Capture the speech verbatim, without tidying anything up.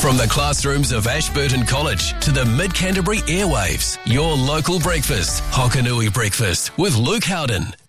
From the classrooms of Ashburton College to the Mid-Canterbury airwaves, your local breakfast, Hokanui Breakfast with Luke Howden.